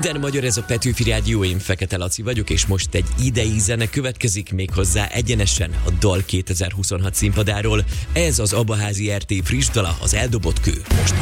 Minden magyar, ez a Petőfi Rádió, én Fekete Laci vagyok, és most egy idei zene következik, méghozzá egyenesen a Dal 2026 színpadáról. Ez az Abaházi RT friss dala, az Eldobott kő. Most